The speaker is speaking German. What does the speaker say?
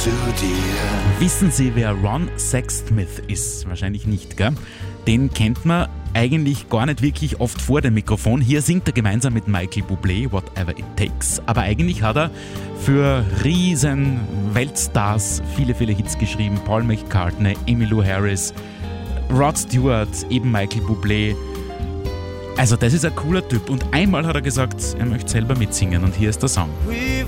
zu dir. Wissen Sie, wer Ron Sexsmith ist? Wahrscheinlich nicht, gell? Den kennt man eigentlich gar nicht wirklich oft vor dem Mikrofon. Hier singt er gemeinsam mit Michael Bublé Whatever It Takes. Aber eigentlich hat er für riesen Weltstars viele, viele Hits geschrieben. Paul McCartney, Emmylou Harris, Rod Stewart, eben Michael Bublé. Also das ist ein cooler Typ. Und einmal hat er gesagt, er möchte selber mitsingen. Und hier ist der Song.